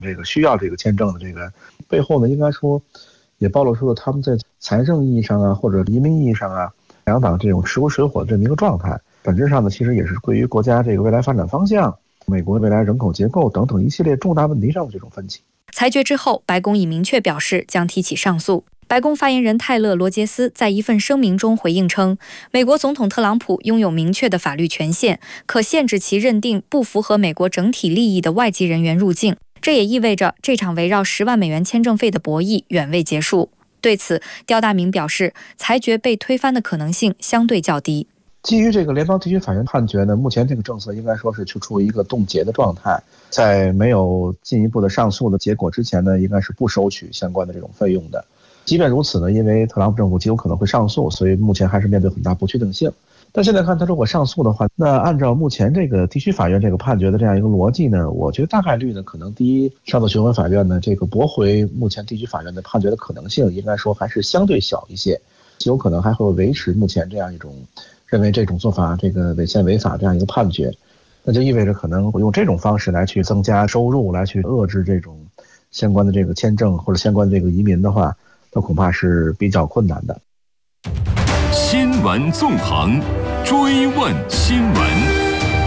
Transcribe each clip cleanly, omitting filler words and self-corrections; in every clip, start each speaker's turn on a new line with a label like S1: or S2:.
S1: 这个需要这个签证的这个背后呢，应该说也暴露出了他们在财政意义上啊，或者移民意义上啊，两党这种势如水火的这么一个状态。本质上呢，其实也是对于国家这个未来发展方向、美国未来人口结构等等一系列重大问题上的这种分歧。
S2: 裁决之后，白宫已明确表示将提起上诉。白宫发言人泰勒·罗杰斯在一份声明中回应称，美国总统特朗普拥有明确的法律权限，可限制其认定不符合美国整体利益的外籍人员入境。这也意味着这场围绕10万美元签证费的博弈远未结束。对此，刁大明表示，裁决被推翻的可能性相对较低。
S1: 基于这个联邦地区法院判决呢，目前这个政策应该说是处于一个冻结的状态，在没有进一步的上诉的结果之前呢，应该是不收取相关的这种费用的。即便如此呢，因为特朗普政府极有可能会上诉，所以目前还是面对很大不确定性。但现在看他如果上诉的话，那按照目前这个地区法院这个判决的这样一个逻辑呢，我觉得大概率呢，可能第一，上诉巡回法院呢这个驳回目前地区法院的判决的可能性，应该说还是相对小一些，有可能还会维持目前这样一种认为这种做法这个违宪违法这样一个判决。那就意味着可能会用这种方式来去增加收入，来去遏制这种相关的这个签证或者相关的这个移民的话，那恐怕是比较困难的。
S3: 新闻纵横，追问新闻。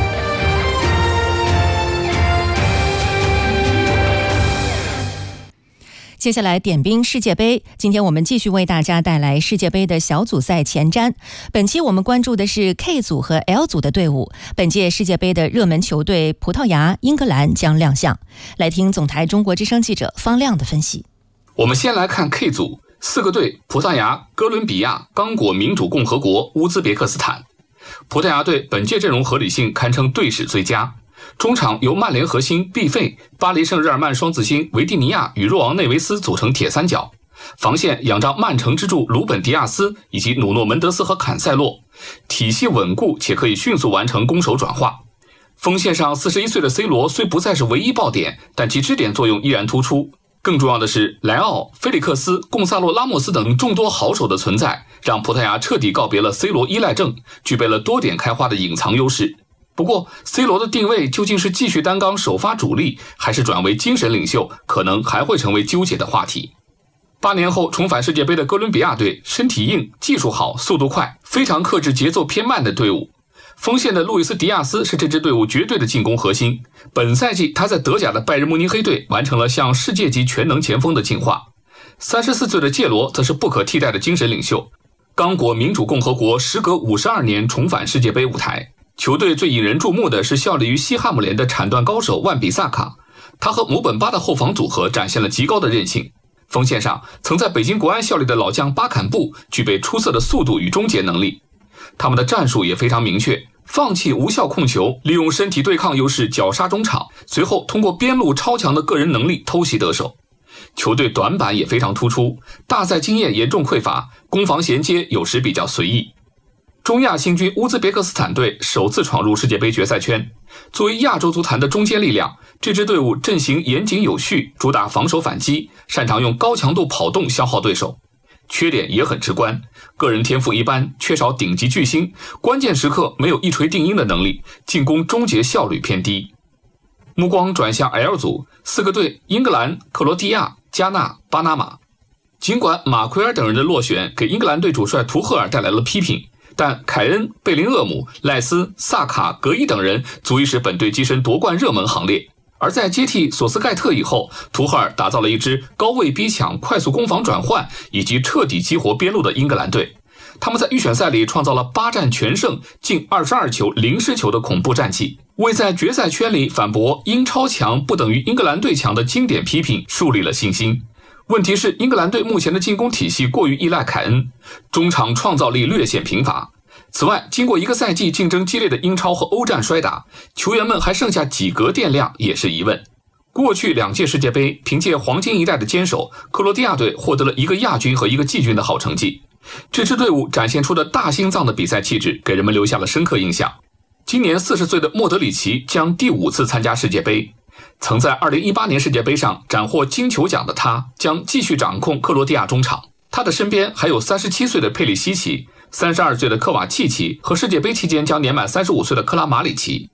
S4: 接下来点兵世界杯，今天我们继续为大家带来世界杯的小组赛前瞻。本期我们关注的是 K 组和 L 组的队伍。本届世界杯的热门球队葡萄牙、英格兰将亮相。来听总台中国之声记者方亮的分析。
S5: 我们先来看 K 组，4个队：葡萄牙、哥伦比亚、刚果民主共和国、乌兹别克斯坦。葡萄牙队本届阵容合理性堪称队史最佳。中场由曼联核心毕费、巴黎圣日耳曼双子星维蒂尼亚与若昂内维斯组成铁三角，防线仰仗曼城之柱鲁本迪亚斯以及努诺门德斯和坎塞洛，体系稳固且可以迅速完成攻守转化。锋线上41岁的 C 罗虽不再是唯一爆点，但其支点作用依然突出。更重要的是，莱奥、菲利克斯、贡萨洛拉莫斯等众多好手的存在，让葡萄牙彻底告别了 C 罗依赖症，具备了多点开花的隐藏优势。不过 C 罗的定位究竟是继续担纲首发主力，还是转为精神领袖，可能还会成为纠结的话题。8年后重返世界杯的哥伦比亚队，身体硬、技术好、速度快，非常克制节奏偏慢的队伍。锋线的路易斯·迪亚斯是这支队伍绝对的进攻核心。本赛季他在德甲的拜仁慕尼黑队完成了向世界级全能前锋的进化。34岁的介罗则是不可替代的精神领袖。刚果民主共和国时隔52年重返世界杯舞台。球队最引人注目的是效力于西汉姆联的铲断高手万比萨卡，他和姆本巴的后防组合展现了极高的韧性。锋线上，曾在北京国安效力的老将巴坎布具备出色的速度与终结能力。他们的战术也非常明确，放弃无效控球，利用身体对抗优势绞杀中场，随后通过边路超强的个人能力偷袭得手。球队短板也非常突出，大赛经验严重匮乏，攻防衔接有时比较随意。中亚新军乌兹别克斯坦队首次闯入世界杯决赛圈。作为亚洲足坛的中坚力量，这支队伍阵型严谨有序，主打防守反击，擅长用高强度跑动消耗对手。缺点也很直观，个人天赋一般，缺少顶级巨星，关键时刻没有一锤定音的能力，进攻终结效率偏低。目光转向 L 组，4个队：英格兰、克罗地亚、加纳、巴拿马。尽管马奎尔等人的落选给英格兰队主帅图赫尔带来了批评，但凯恩、贝林厄姆、赖斯、萨卡、格伊等人足以使本队跻身夺冠热门行列。而在接替索斯盖特以后，图赫尔打造了一支高位逼抢、快速攻防转换以及彻底激活边路的英格兰队。他们在预选赛里创造了8战全胜、近22球0失球的恐怖战绩，为在决赛圈里反驳英超强不等于英格兰队强的经典批评树立了信心。问题是，英格兰队目前的进攻体系过于依赖凯恩，中场创造力略显贫乏。此外，经过一个赛季竞争激烈的英超和欧战摔打，球员们还剩下几格电量也是疑问。过去2届世界杯，凭借黄金一代的坚守，克罗地亚队获得了一个亚军和一个季军的好成绩。这支队伍展现出的大心脏的比赛气质，给人们留下了深刻印象。今年40岁的莫德里奇将第5次参加世界杯。曾在2018年世界杯上斩获金球奖的他，将继续掌控克罗地亚中场。他的身边还有37岁的佩里西奇、32岁的科瓦契奇和世界杯期间将年满35岁的克拉马里奇。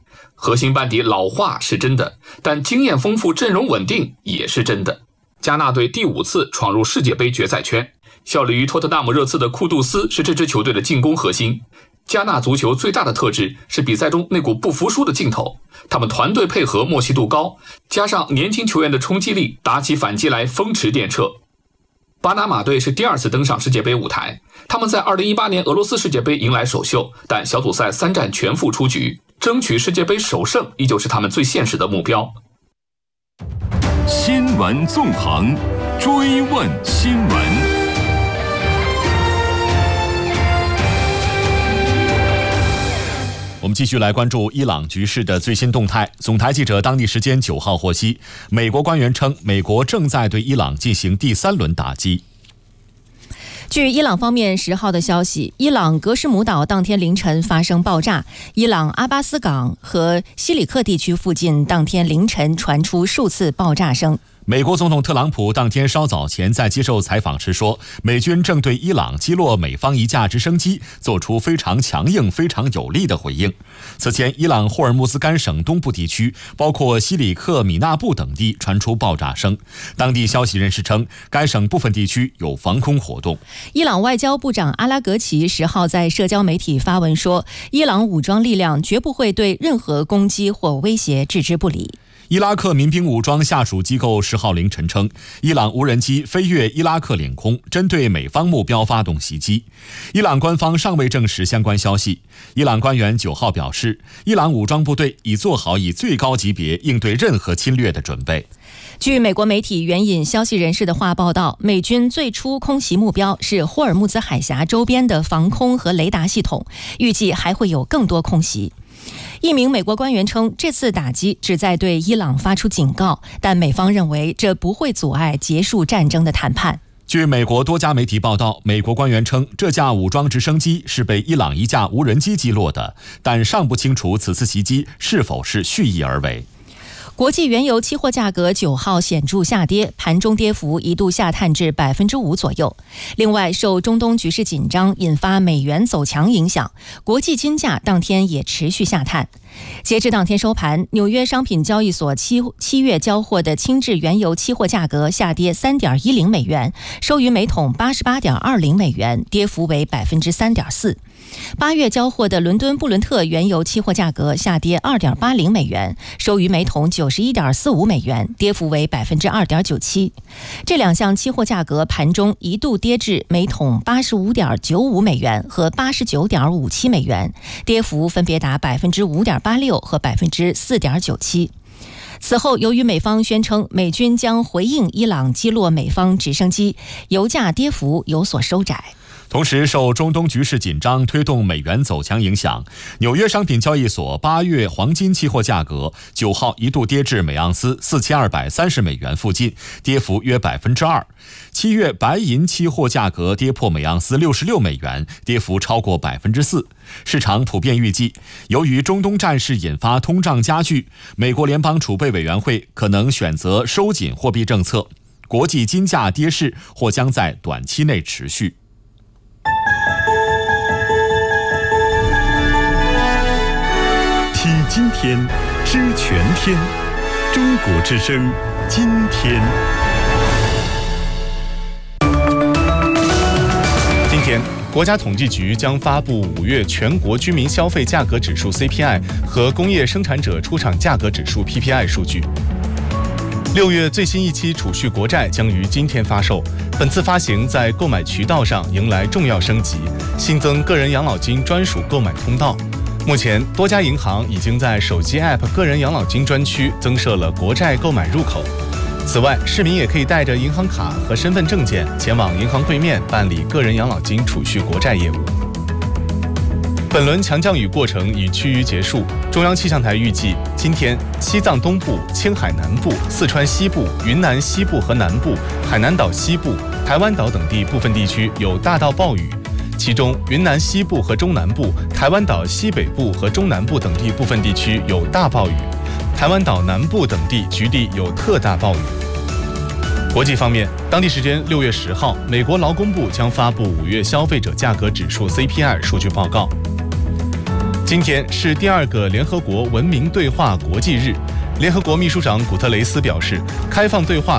S5: 核心班底老化是真的，但经验丰富、阵容稳定也是真的。加纳队第5次闯入世界杯决赛圈，效力于托特纳姆热刺的库杜斯是这支球队的进攻核心。加纳足球最大的特质是比赛中那股不服输的劲头，他们团队配合默契度高，加上年轻球员的冲击力，打起反击来风驰电掣。巴拿马队是第2次登上世界杯舞台，他们在2018年俄罗斯世界杯迎来首秀，但小组赛3战全负出局，争取世界杯首胜依旧是他们最现实的目标。
S3: 新闻纵横，追问新闻。
S6: 我们继续来关注伊朗局势的最新动态。总台记者当地时间9号获悉，美国官员称，美国正在对伊朗进行第3轮打击。
S4: 据伊朗方面10号的消息，伊朗格什姆岛当天凌晨发生爆炸，伊朗阿巴斯港和西里克地区附近当天凌晨传出数次爆炸声。
S6: 美国总统特朗普当天稍早前在接受采访时说，美军正对伊朗击落美方一架直升机做出非常强硬、非常有力的回应。此前，伊朗霍尔木兹干省东部地区，包括西里克、米纳布等地传出爆炸声。当地消息人士称，该省部分地区有防空活动。
S4: 伊朗外交部长阿拉格齐10号在社交媒体发文说，伊朗武装力量绝不会对任何攻击或威胁置之不理。
S6: 伊拉克民兵武装下属机构10号凌晨称，伊朗无人机飞越伊拉克领空，针对美方目标发动袭击。伊朗官方尚未证实相关消息。伊朗官员9号表示，伊朗武装部队已做好以最高级别应对任何侵略的准备。
S4: 据美国媒体援引消息人士的话报道，美军最初空袭目标是霍尔木兹海峡周边的防空和雷达系统，预计还会有更多空袭。一名美国官员称，这次打击旨在对伊朗发出警告，但美方认为这不会阻碍结束战争的谈判。
S6: 据美国多家媒体报道，美国官员称，这架武装直升机是被伊朗一架无人机击落的，但尚不清楚此次袭击是否是蓄意而为。
S4: 国际原油期货价格9号显著下跌，盘中跌幅一度下探至5%左右。另外，受中东局势紧张引发美元走强影响，国际金价当天也持续下探。截至当天收盘，纽约商品交易所七月交货的轻质原油期货价格下跌3.10美元，收于每桶88.20美元，跌幅为3.4%。8月交货的伦敦布伦特原油期货价格下跌2.80美元，收于每桶91.45美元，跌幅为2.97%。这两项期货价格盘中一度跌至每桶85.95美元和89.57美元，跌幅分别达5.86%和4.97%。此后，由于美方宣称美军将回应伊朗击落美方直升机，油价跌幅有所收窄。
S6: 同时，受中东局势紧张推动美元走强影响，纽约商品交易所8月黄金期货价格9号一度跌至每盎司4230美元附近，跌幅约2%。7月白银期货价格跌破每盎司66美元，跌幅超过4%。市场普遍预计，由于中东战事引发通胀加剧，美国联邦储备委员会可能选择收紧货币政策，国际金价跌势或将在短期内持续。
S3: 听今天，知全天，中国之声，今天。
S7: 今天，国家统计局将发布5月全国居民消费价格指数 CPI 和工业生产者出厂价格指数 PPI 数据。6月最新一期储蓄国债将于今天发售，本次发行在购买渠道上迎来重要升级，新增个人养老金专属购买通道。目前，多家银行已经在手机 App 个人养老金专区增设了国债购买入口。此外，市民也可以带着银行卡和身份证件前往银行柜面办理个人养老金储蓄国债业务。本轮强降雨过程已趋于结束，中央气象台预计，今天西藏东部、青海南部、四川西部、云南西部和南部、海南岛西部、台湾岛等地部分地区有大到暴雨，其中云南西部和中南部、台湾岛西北部和中南部等地部分地区有大暴雨，台湾岛南部等地局地有特大暴雨。国际方面，当地时间6月10号，美国劳工部将发布5月消费者价格指数 CPI 数据报告。 今天是第2个联合国文明对话国际日。联合国秘书长古特雷斯表示，开放对话